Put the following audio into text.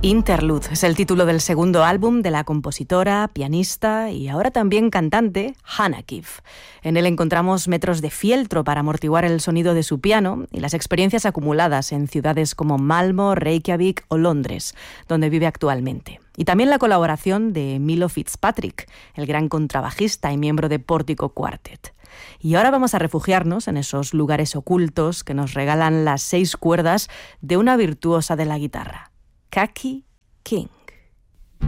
Interlude es el título del segundo álbum de la compositora, pianista y ahora también cantante Hannah Keefe. En él encontramos metros de fieltro para amortiguar el sonido de su piano y las experiencias acumuladas en ciudades como Malmö, Reykjavik o Londres, donde vive actualmente. Y también la colaboración de Milo Fitzpatrick, el gran contrabajista y miembro de Pórtico Quartet. Y ahora vamos a refugiarnos en esos lugares ocultos que nos regalan las 6 cuerdas de una virtuosa de la guitarra, Kaki King.